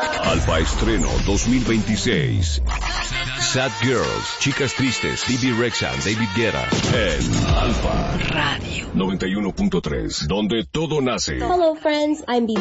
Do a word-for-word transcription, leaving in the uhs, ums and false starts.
Alfa Estreno dos mil veintiséis. Sad Girls, Chicas Tristes, Bibi Rexha, David Guetta. En Alfa Radio noventa y uno punto tres, donde todo nace. Hello friends, I'm Bibi